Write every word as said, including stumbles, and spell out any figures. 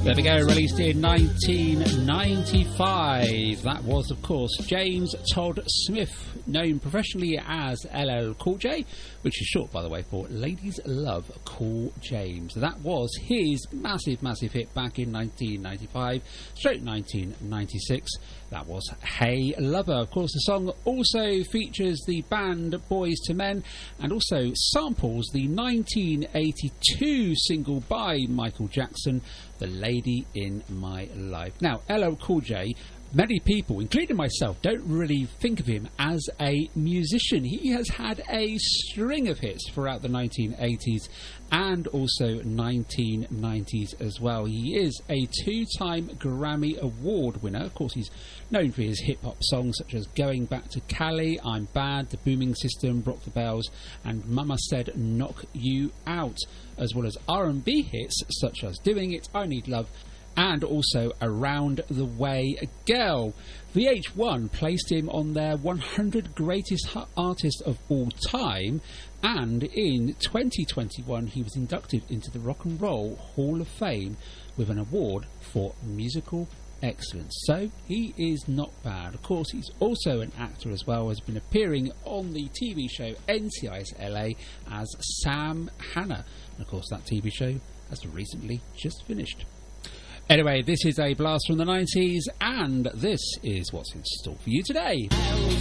There we go, released in nineteen ninety-five. That was, of course, James Todd Smith, known professionally as L L Cool J, which is short, by the way, for Ladies Love Cool James. That was his massive, massive hit back in nineteen ninety-five, straight nineteen ninety-six. That was Hey Lover. Of course, the song also features the band Boys to Men and also samples the nineteen eighty-two single by Michael Jackson, The Lady in My Life. Now, L L Cool J, many people, including myself, don't really think of him as a musician. He has had a string of hits throughout the nineteen eighties and also nineteen nineties as well. He is a two-time Grammy Award winner. Of course, he's known for his hip-hop songs such as Going Back to Cali, I'm Bad, The Booming System, Rock the Bells, and Mama Said Knock You Out, as well as R and B hits such as Doing It, I Need Love, and also Around the Way Girl. V H one placed him on their one hundred Greatest Artists of All Time, and in twenty twenty-one he was inducted into the Rock and Roll Hall of Fame with an award for musical excellence. So he is not bad. Of course, he's also an actor as well, has been appearing on the T V show N C I S L A as Sam Hanna. And of course, that T V show has recently just finished. Anyway, this is a blast from the nineties, and this is what's in store for you today.